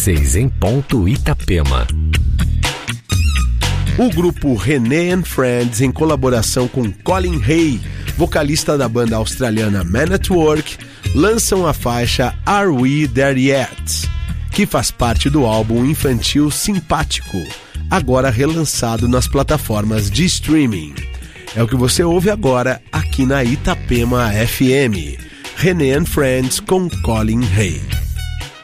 16 em ponto, Itapema. O grupo René and Friends, em colaboração com Colin Hay, vocalista da banda australiana Man at Work, lançam a faixa Are We There Yet?, que faz parte do álbum infantil Simpático, agora relançado nas plataformas de streaming. É o que você ouve agora aqui na Itapema FM. René and Friends com Colin Hay.